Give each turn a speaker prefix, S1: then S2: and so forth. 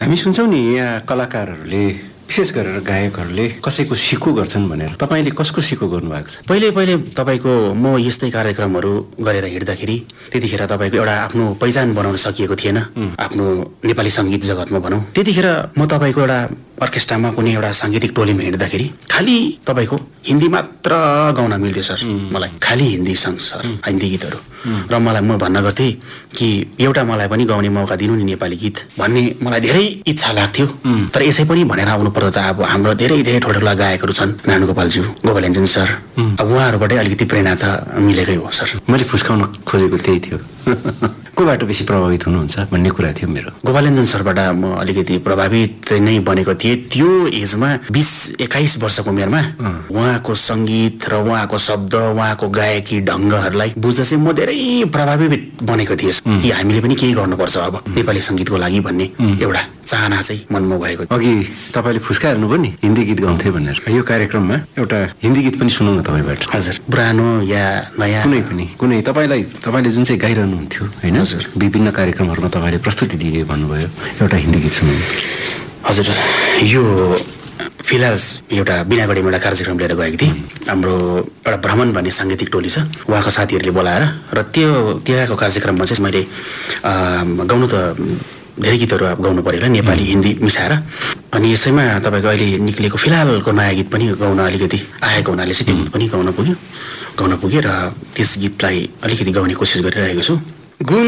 S1: हामी सुन्छौँ नि यहाँ कलाकारहरूले विशेष गरेर गायकहरूले कसैको सिको गर्छन् भनेर तपाईँले कसको सिको गर्नुभएको छ?
S2: पहिले तपाईँको म यस्तै कार्यक्रमहरू गरेर हिँड्दाखेरि त्यतिखेर तपाईँको एउटा आफ्नो पहिचान बनाउन सकिएको थिएन आफ्नो नेपाली सङ्गीत जगतमा भनौँ। त्यतिखेर म तपाईँको एउटा अर्केस्ट्रामा कुनै एउटा साङ्गीतिक टोलीमा हिँड्दाखेरि खालि तपाईँको हिन्दी मात्र गाउन मिल्थ्यो सर। मलाई खालि हिन्दी सङ्ग सर, हिन्दी गीतहरू। र म भन्न गर्थेँ कि एउटा मलाई पनि गाउने मौका दिनु नि नेपाली गीत भन्ने मलाई धेरै इच्छा लाग्थ्यो। तर यसै पनि भनेर आउनु पर्दा त अब हाम्रो धेरै ठुला गायकहरू छन्, नानु गोपालज्यू, गोपालेन्जन सर, अब उहाँहरूबाटै अलिकति प्रेरणा त मिलेकै हो सर।
S1: मैले फुस्काउन खोजेको त्यही थियो। कोबाट बेसी प्रभावित हुनुहुन्छ भन्ने कुरा थियो मेरो।
S2: गोपालेन्जन सरबाट म अलिकति प्रभावित नै बनेको थिएँ। त्यो एजमा 20-21 वर्षको उमेरमा उहाँको सङ्गीत र उहाँको शब्द, उहाँको गायकी ढङ्गहरूलाई बुझ्दा चाहिँ म धेरै प्रभावित बनेको थिएँ कि हामीले पनि केही गर्नुपर्छ अब नेपाली सङ्गीतको लागि भन्ने एउटा चाहना चाहिँ मनमा भएको।
S1: अघि तपाईँले फुस्काइहाल्नुभयो नि हिन्दी गीत गाउँथे भनेर। यो कार्यक्रममा एउटा हिन्दी गीत पनि सुनौ न तपाईँबाट।
S2: हजुर, पुरानो या नयाँ
S1: कुनै तपाईँले जुन चाहिँ गाइरहनुहुन्थ्यो होइन, विभिन्न कार्यक्रमहरूमा तपाईँले प्रस्तुति दिए भन्नुभयो, एउटा हिन्दी गीत सुनौ।
S2: हजुर, यो फिलहाल एउटा बिनागढीमा एउटा कार्यक्रम लिएर गएको थिएँ। हाम्रो एउटा भ्रमण भन्ने साङ्गीतिक टोली छ, उहाँको साथीहरूले बोलाएर, र त्यहाँको कार्यक्रममा चाहिँ मैले गाउनु त धेरै गीतहरू अब गाउनु पऱ्यो होला, नेपाली हिन्दी मिसाएर। अनि यसैमा तपाईँको अहिले निक्लेको फिलहालको नयाँ गीत पनि गाउन अलिकति आएको हुनाले चाहिँ त्यो गीत पनि गाउन पुग्यो र त्यस गीतलाई अलिकति गाउने कोसिस गरिरहेको छु।